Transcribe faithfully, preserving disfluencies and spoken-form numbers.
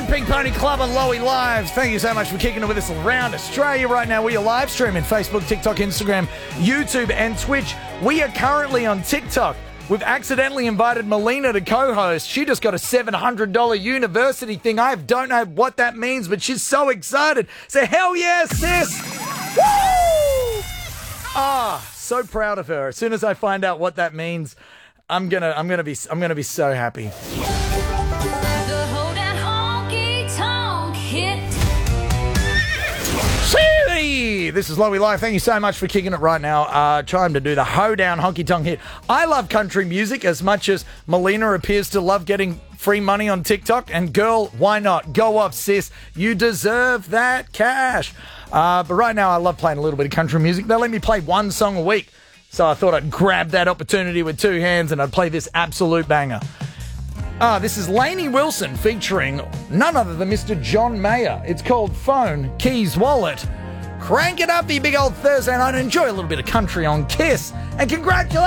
Pink Pony Club on Lowy Live. Thank you so much for kicking it with us around Australia right now. We are live streaming Facebook, TikTok, Instagram, YouTube, and Twitch. We are currently on TikTok. We've accidentally invited Melina to co-host. She just got a seven hundred dollars university thing. I don't know what that means, but she's so excited. So hell yeah, sis! Woo! Ah, so proud of her. As soon as I find out what that means, I'm gonna, I'm gonna be, I'm gonna be so happy. This is Lowy Live. Thank you so much for kicking it right now. Uh, time to do the hoedown honky tonk hit. I love country music as much as Melina appears to love getting free money on TikTok. And girl, why not? Go up, sis. You deserve that cash. Uh, but right now, I love playing a little bit of country music. They let me play one song a week. So I thought I'd grab that opportunity with two hands and I'd play this absolute banger. Ah, this is Lainey Wilson featuring none other than Mister John Mayer. It's called Phone, Keys, Wallet. Crank it up, you big old Thursday night, and enjoy a little bit of country on Kiss. And congratulations!